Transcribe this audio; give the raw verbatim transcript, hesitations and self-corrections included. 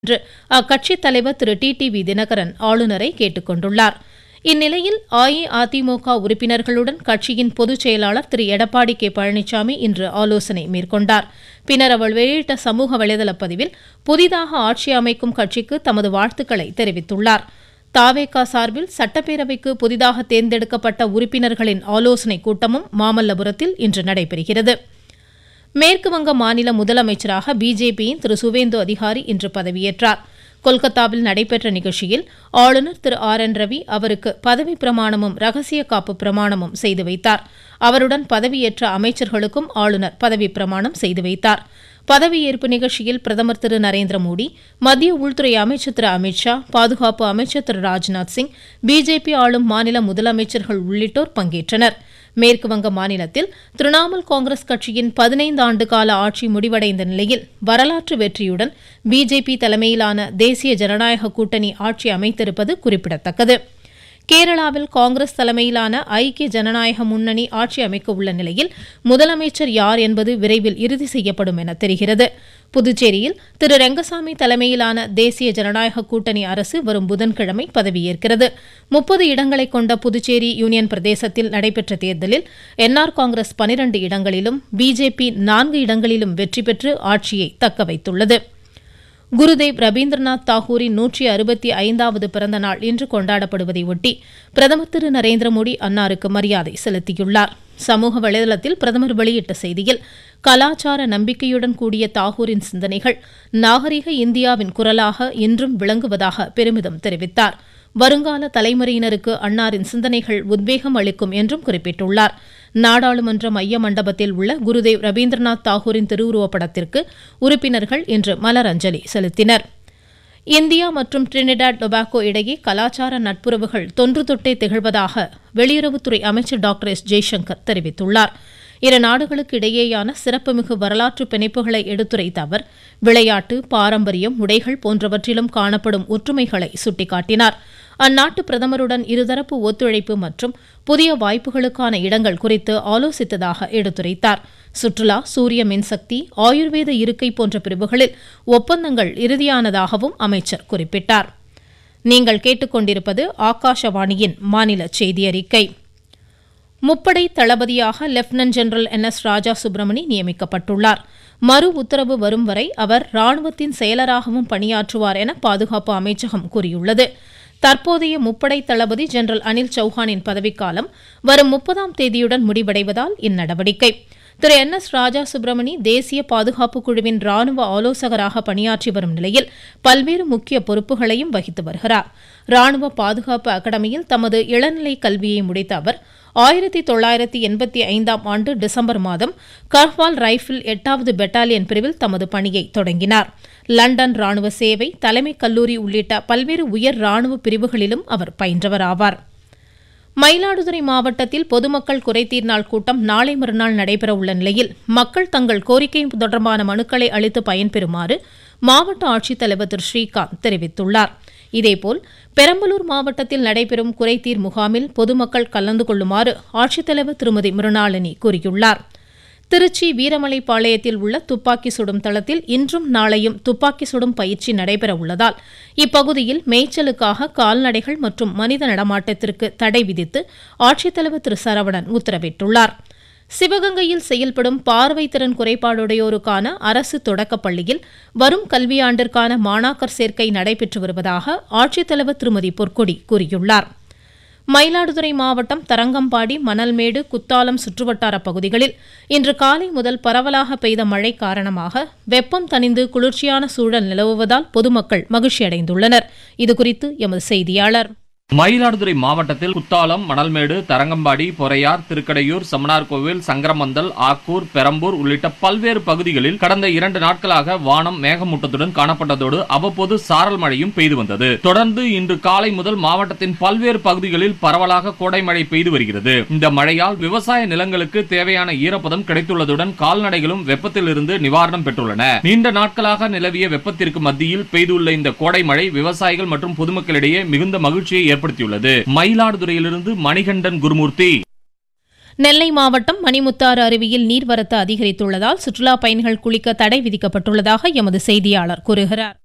என்று அக்கட்சித் தலைவர் திரு டி டி வி தினகரன் ஆளுநரை கேட்டுக் கொண்டுள்ளார். இந்நிலையில் அஇஅதிமுக உறுப்பினர்களுடன் கட்சியின் பொதுச் செயலாளர் திரு எடப்பாடி கே பழனிசாமி இன்று ஆலோசனை மேற்கொண்டார். பின்னர் அவர் வெளியிட்ட சமூக வலைதள பதிவில் புதிதாக ஆட்சி அமைக்கும் கட்சிக்கு தமது வாழ்த்துக்களை தெரிவித்துள்ளார். தாவேகா சார்பில் சட்டப்பேரவைக்கு புதிதாக தேர்ந்தெடுக்கப்பட்ட உறுப்பினர்களின் ஆலோசனைக் கூட்டமும் மாமல்லபுரத்தில் இன்று நடைபெறுகிறது. மேற்குவங்க மாநில முதலமைச்சராக பிஜேபியின் திரு சுவேந்து அதிகாரி இன்று பதவியேற்றார். கொல்கத்தாவில் நடைபெற்ற நிகழ்ச்சியில் ஆளுநர் திரு ஆர் என் ரவி அவருக்கு பதவி பிரமாணமும் ரகசிய காப்பு பிரமாணமும் செய்து வைத்தார். அவருடன் பதவியேற்ற அமைச்சர்களுக்கும் ஆளுநர் பதவி பிரமாணம் செய்து வைத்தார். பதவியேற்பு நிகழ்ச்சியில் பிரதமர் திரு நரேந்திர மோடி, மத்திய உள்துறை அமைச்சர் திரு அமித்ஷா, பாதுகாப்பு அமைச்சர் திரு ராஜ்நாத் சிங், பிஜேபி ஆளும் மாநில முதலமைச்சர்கள் உள்ளிட்டோர் பங்கேற்றனர். மேற்குவங்க மாநிலத்தில் திரிணாமுல் காங்கிரஸ் கட்சியின் பதினைந்து ஆண்டு கால ஆட்சி முடிவடைந்த நிலையில் வரலாற்று வெற்றியுடன் பிஜேபி தலைமையிலான தேசிய ஜனநாயக கூட்டணி ஆட்சி அமைத்திருப்பது குறிப்பிடத்தக்கது. கேரளாவில் காங்கிரஸ் தலைமையிலான ஐக்கிய ஜனநாயக முன்னணி ஆட்சி அமைக்க உள்ள நிலையில் முதலமைச்சர் யார் என்பது விரைவில் இறுதி செய்யப்படும் என தெரிகிறது. புதுச்சேரியில் திரு ரெங்கசாமி தலைமையிலான தேசிய ஜனநாயக கூட்டணி அரசு வரும் புதன்கிழமை பதவியேற்கிறது. முப்பது இடங்களை கொண்ட புதுச்சேரி யூனியன் பிரதேசத்தில் நடைபெற்ற தேர்தலில் என்ஆர் காங்கிரஸ் பனிரண்டு இடங்களிலும் பிஜேபி நான்கு இடங்களிலும் வெற்றி பெற்று ஆட்சியை தக்கவைத்துள்ளது. குருதேவ் ரவீந்திரநாத் தாகூரின் நூற்றி அறுபத்தி ஐந்தாவது பிறந்த நாள் இன்று கொண்டாடப்படுவதை ஒட்டி பிரதமர் திரு நரேந்திர மோடி அன்னாருக்கு மரியாதை செலுத்தியுள்ளார். சமூக வலைதளத்தில் பிரதமர் வெளியிட்ட செய்தியில் கலாச்சார நம்பிக்கையுடன் கூடிய தாகூரின் சிந்தனைகள் நாகரிக இந்தியாவின் குரலாக இன்றும் விளங்குவதாக பெருமிதம் தெரிவித்தார். வருங்கால தலைமுறையினருக்கு அன்னாரின் சிந்தனைகள் உத்வேகம் அளிக்கும் என்றும் குறிப்பிட்டுள்ளார். நாடாளுமன்ற மைய மண்டபத்தில் உள்ள குருதேவ் ரவீந்திரநாத் தாகூரின் திருவுருவப் படத்திற்கு உறுப்பினர்கள் இன்று மலரஞ்சலி செலுத்தினர். இந்தியா மற்றும் டிரினிடாட் டொபாகோ இடையே கலாச்சார நட்புறவுகள் தொன்று தொட்டே திகழ்வதாக வெளியுறவுத்துறை அமைச்சர் டாக்டர் எஸ் ஜெய்சங்கர் தெரிவித்துள்ளார். இரு நாடுகளுக்கு இடையேயான சிறப்புமிகு வரலாற்று பிணைப்புகளை எடுத்துரைத்த அவர் விளையாட்டு, பாரம்பரியம், உடைகள் போன்றவற்றிலும் காணப்படும் ஒற்றுமைகளை சுட்டிக்காட்டினார். அந்நாட்டு பிரதமருடன் இருதரப்பு ஒத்துழைப்பு மற்றும் புதிய வாய்ப்புகளுக்கான இடங்கள் குறித்து ஆலோசித்ததாக எடுத்துரைத்தார். சுற்றுலா, சூரிய மின்சக்தி, ஆயுர்வேத இருக்கை போன்ற பிரிவுகளில் ஒப்பந்தங்கள் இறுதியானதாகவும் அமைச்சர் குறிப்பிட்டார். நீங்கள் கேட்டுக்கொண்டிருப்பது ஆகாஷவாணியின் மாநில செய்தி அறிக்கை. முப்படை தளபதியாக லெப்டினன்ட் ஜெனரல் என் எஸ் ராஜா சுப்பிரமணி நியமிக்கப்பட்டுள்ளார். மறு உத்தரவு வரும் வரை அவர் ராணுவத்தின் செயலராகவும் பணியாற்றுவார் என பாதுகாப்பு அமைச்சகம் கூறியுள்ளது. தற்போதைய முப்படை தளபதி ஜெனரல் அனில் சௌஹானின் பதவிக்காலம் வரும் முப்பதாம் தேதியுடன் முடிவடைவதால் இந்நடவடிக்கை. திரு என் எஸ் ராஜா சுப்பிரமணி தேசிய பாதுகாப்பு குழுவின் ராணுவ ஆலோசகராக பணியாற்றி வரும் நிலையில் பல்வேறு முக்கிய பொறுப்புகளையும் வகித்து வருகிறார். ராணுவ பாதுகாப்பு அகாடமியில் தமது இளநிலை கல்வியை முடித்த அவர் ஆயிரத்தி தொள்ளாயிரத்தி எண்பத்தி ஐந்தாம் ஆண்டு டிசம்பர் மாதம் கர்வால் ரைபிள் எட்டாவது பெட்டாலியன் பிரிவில் தமது பணியை தொடங்கினார். லண்டன் ராணுவ சேவை, தலைமை கல்லூரி உள்ளிட்ட பல்வேறு உயர் ராணுவ பிரிவுகளிலும் அவர் பயின்றவர் ஆவார். மயிலாடுதுறை மாவட்டத்தில் பொதுமக்கள் குறைதீர் நாள் கூட்டம் நாளை மறுநாள் நடைபெற உள்ள நிலையில் மக்கள் தங்கள் கோரிக்கை தொடர்பான மனுக்களை அளித்து பயன்பெறுமாறு மாவட்ட ஆட்சித்தலைவர் திரு ஸ்ரீகாந்த் தெரிவித்துள்ளார். இதேபோல் பெரம்பலூர் மாவட்டத்தில் நடைபெறும் குறைதீர் முகாமில் பொதுமக்கள் கலந்து கொள்ளுமாறு ஆட்சித்தலைவர் திருமதி மிருணாளினி கூறியுள்ளார். திருச்சி வீரமலைப்பாளையத்தில் உள்ள துப்பாக்கி சுடும் தளத்தில் இன்றும் நாளையும் துப்பாக்கி சுடும் பயிற்சி நடைபெற உள்ளதால் இப்பகுதியில் மேய்ச்சலுக்காக கால்நடைகள் மற்றும் மனித நடமாட்டத்திற்கு தடை விதித்து ஆட்சித்தலைவர் திரு சரவணன் உத்தரவிட்டுள்ளார். சிவகங்கையில் செயல்படும் பார்வை திறன் குறைபாடுடையோருக்கான அரசு தொடக்கப்பள்ளியில் வரும் கல்வியாண்டிற்கான மாணாக்கர் சேர்க்கை நடைபெற்று வருவதாக ஆட்சித்தலைவர் திருமதி பொற்கொடி கூறியுள்ளார். மயிலாடுதுறை மாவட்டம் தரங்கம்பாடி, மணல்மேடு, குத்தாலம் சுற்றுவட்டார பகுதிகளில் இன்று காலை முதல் பரவலாக பெய்த மழை காரணமாக வெப்பம் தணிந்து குளிர்ச்சியான சூழல் நிலவுவதால் பொதுமக்கள் மகிழ்ச்சியடைந்துள்ளனர். இதுகுறித்து எமது செய்தியாளர். மயிலாடுதுறை மாவட்டத்தில் குத்தாலம், மணல்மேடு, தரங்கம்பாடி, பொறையார், திருக்கடையூர், சமனார்கோவில், சங்கரமந்தல், ஆக்கூர், பெரம்பூர் உள்ளிட்ட பல்வேறு பகுதிகளில் கடந்த இரண்டு நாட்களாக வானம் மேகமூட்டத்துடன் காணப்பட்டதோடு அவ்வப்போது சாரல் மழையும் பெய்து வந்தது. தொடர்ந்து இன்று காலை முதல் மாவட்டத்தின் பல்வேறு பகுதிகளில் பரவலாக கோடை மழை பெய்து வருகிறது. இந்த மழையால் விவசாய நிலங்களுக்கு தேவையான ஈரப்பதம் கிடைத்துள்ளதுடன் கால்நடைகளும் வெப்பத்தில் இருந்து நிவாரணம் பெற்றுள்ளன. நீண்ட நாட்களாக நிலவிய வெப்பத்திற்கு மத்தியில் பெய்துள்ள இந்த கோடை மழை விவசாயிகள் மற்றும் பொதுமக்களிடையே மிகுந்த மகிழ்ச்சியை ஏற்படுத்தியுள்ளது. மயிலாடுதுறையிலிருந்து மணிகண்டன் குருமூர்த்தி. நெல்லை மாவட்டம் மணிமுத்தாறு அருவியில் நீர்வரத்து அதிகரித்துள்ளதால் சுற்றுலா பயணிகள் குளிக்க தடை விதிக்கப்பட்டுள்ளதாக எமது செய்தியாளர் கூறுகிறார்.